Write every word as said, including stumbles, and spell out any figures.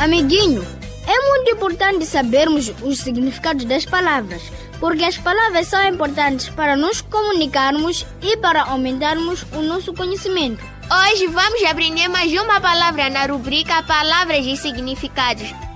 Amiguinho, é muito importante sabermos os significados das palavras, porque as palavras são importantes para nos comunicarmos e para aumentarmos o nosso conhecimento. Hoje vamos aprender mais uma palavra na rubrica Palavras e Significados.